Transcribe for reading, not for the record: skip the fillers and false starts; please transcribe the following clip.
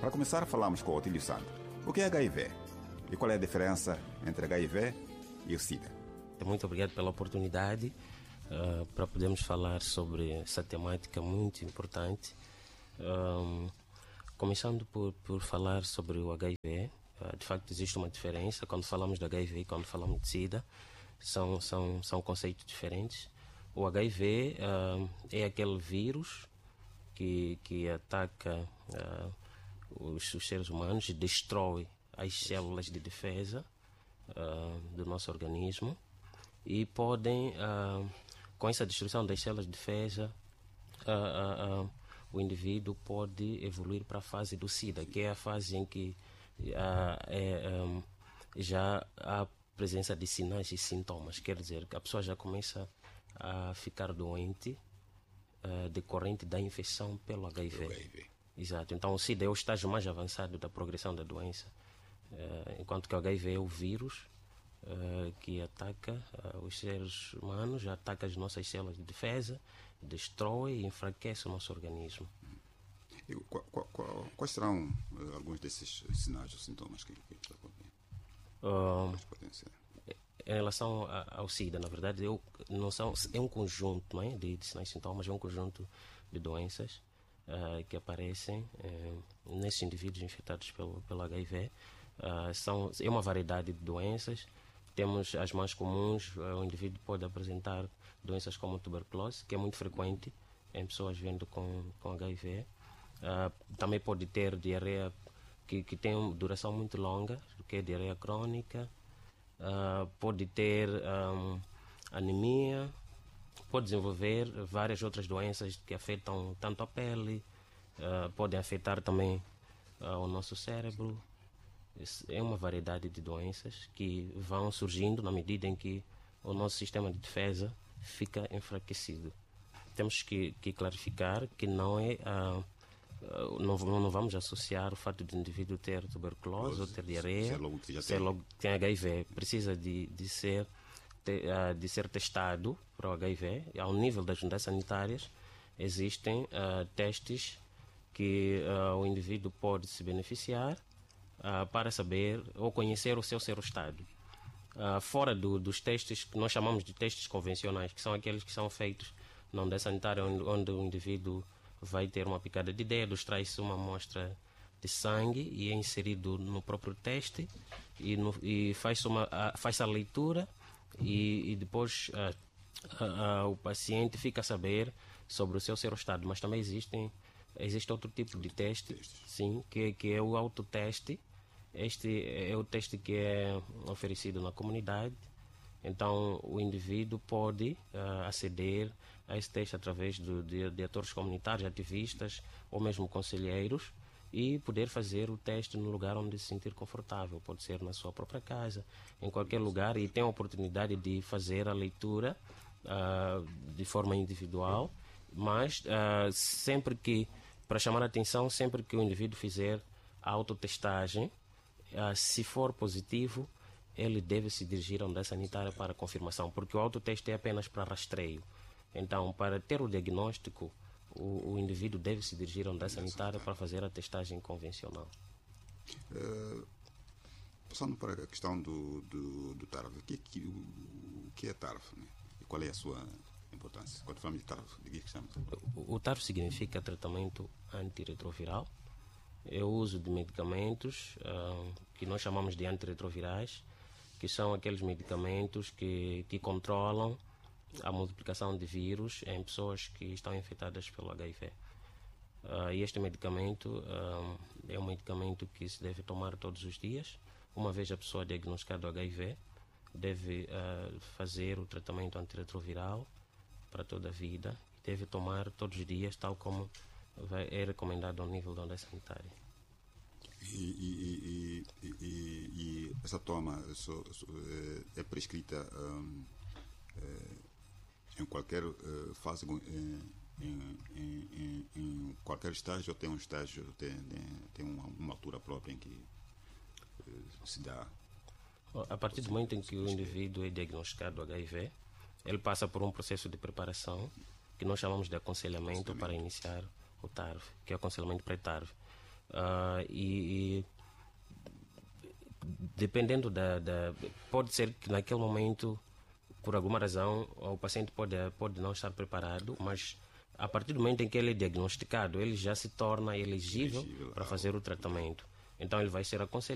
Para começar, falamos com o Otílio Santos. O que é HIV? E qual é a diferença entre HIV e o SIDA? Muito obrigado pela oportunidade para podermos falar sobre essa temática muito importante. Começando por falar sobre o HIV, de facto existe uma diferença quando falamos de HIV e quando falamos de SIDA. São conceitos diferentes. O HIV é aquele vírus que ataca os seres humanos e destrói as células de defesa do nosso organismo e podem, com essa destruição das células de defesa, o indivíduo pode evoluir para a fase do SIDA, que é a fase em que já há presença de sinais e sintomas, quer dizer que a pessoa já começa a ficar doente decorrente da infecção pelo HIV. Exato. Então o SIDA é o estágio mais avançado da progressão da doença, enquanto que o HIV é o vírus que ataca os seres humanos, já ataca as nossas células de defesa, destrói e enfraquece o nosso organismo. E quais serão alguns desses sinais ou sintomas que podem ser? Em relação ao SIDA, na verdade, é um conjunto, não é, de sinais e sintomas, é um conjunto de doenças que aparecem nesses indivíduos infectados pelo HIV. É uma variedade de doenças. Temos as mais comuns. O indivíduo pode apresentar doenças como tuberculose, que é muito frequente em pessoas vivendo com HIV. Também pode ter diarreia que tem duração muito longa, que é diarreia crônica. Pode ter anemia, pode desenvolver várias outras doenças que afetam tanto a pele, podem afetar também o nosso cérebro. É uma variedade de doenças que vão surgindo na medida em que o nosso sistema de defesa fica enfraquecido. Temos que clarificar que não é não vamos associar o fato de o indivíduo ter tuberculose ou ter diarreia, ser logo que tem HIV. Precisa de ser testado para o HIV. Ao nível das unidades sanitárias existem testes que o indivíduo pode se beneficiar para saber ou conhecer o seu serostado. Fora dos testes que nós chamamos de testes convencionais, que são aqueles que são feitos na unidade sanitária onde o indivíduo vai ter uma picada de dedos, traz-se uma amostra de sangue e é inserido no próprio teste e faz a leitura e depois o paciente fica a saber sobre o seu serostado. Mas também existe outro tipo de teste, sim, que é o autoteste. Este é o teste que é oferecido na comunidade. Então o indivíduo pode aceder a esse teste através de atores comunitários, ativistas ou mesmo conselheiros e poder fazer o teste no lugar onde se sentir confortável. Pode ser na sua própria casa, em qualquer lugar, e tem a oportunidade de fazer a leitura de forma individual, mas para chamar a atenção, sempre que o indivíduo fizer a autotestagem, se for positivo, ele deve se dirigir à unidade sanitária para confirmação, porque o autoteste é apenas para rastreio. Então, para ter o diagnóstico, o indivíduo deve se dirigir à unidade sanitária para fazer a testagem convencional. Passando para a questão do TARV, o que é TARV, né? E qual é a sua importância? Quando falamos de TARV, de que estamos? O TARV significa tratamento antirretroviral. É o uso de medicamentos que nós chamamos de antirretrovirais, que são aqueles medicamentos que controlam a multiplicação de vírus em pessoas que estão infectadas pelo HIV. E este medicamento é um medicamento que se deve tomar todos os dias. Uma vez a pessoa diagnosticada do HIV, deve fazer o tratamento antirretroviral para toda a vida. Deve tomar todos os dias, tal como é recomendado ao nível da unidade sanitária. E essa toma é prescrita em qualquer fase, em qualquer estágio, ou tem um estágio, tem uma altura própria em que se dá? A partir do momento em que o indivíduo é diagnosticado do HIV, ele passa por um processo de preparação que nós chamamos de aconselhamento para iniciar o TARV, que é o aconselhamento pré-TARV. e dependendo pode ser que naquele momento, por alguma razão, o paciente pode não estar preparado, mas a partir do momento em que ele é diagnosticado, ele já se torna elegível para fazer o tratamento. Então ele vai ser aconselhado